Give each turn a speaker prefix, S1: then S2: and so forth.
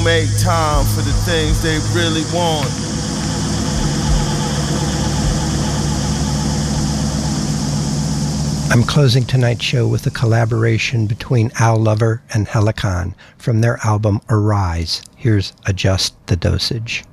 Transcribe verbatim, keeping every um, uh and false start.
S1: make time for the things they really want.
S2: I'm closing tonight's show with a collaboration between Al Lover and Helicon from their album Arise. Here's Adjust the Dosage.